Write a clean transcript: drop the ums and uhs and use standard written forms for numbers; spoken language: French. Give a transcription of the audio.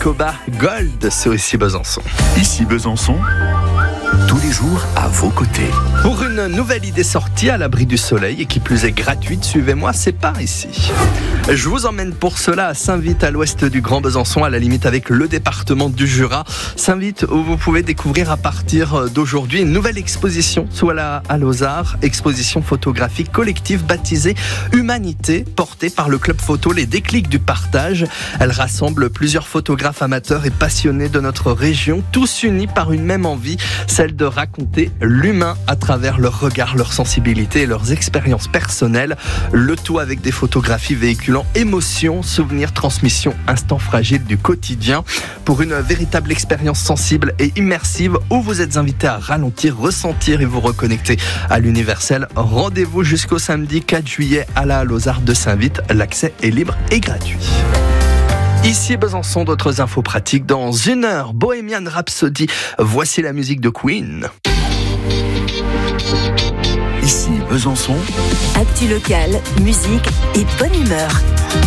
Koba Gold sur Ici Besançon. Ici Besançon, tous les jours à vos côtés. Pour une nouvelle idée sortie à l'abri du soleil et qui plus est gratuite, suivez-moi, c'est par ici. Je vous emmène pour cela à Saint-Vite, à l'ouest du Grand Besançon, à la limite avec le département du Jura. Saint-Vite, où vous pouvez découvrir à partir d'aujourd'hui une nouvelle exposition sous la Halle aux Arts, exposition photographique collective baptisée Humanité, portée par le club photo Les Déclics du Partage. Elle rassemble plusieurs photographes amateurs et passionnés de notre région, tous unis par une même envie, celle de raconter l'humain à travers leur regard, leur sensibilité et leurs expériences personnelles. Le tout avec des photographies véhiculant émotion, souvenirs, transmission, instants fragiles du quotidien. Pour une véritable expérience sensible et immersive où vous êtes invité à ralentir, ressentir et vous reconnecter à l'universel. Rendez-vous jusqu'au samedi 4 juillet à la Halle aux Arts de Saint-Vite. L'accès est libre et gratuit. Ici Besançon, d'autres infos pratiques dans une heure. Bohemian Rhapsody, voici la musique de Queen. Ici Besançon, actu locale, musique et bonne humeur.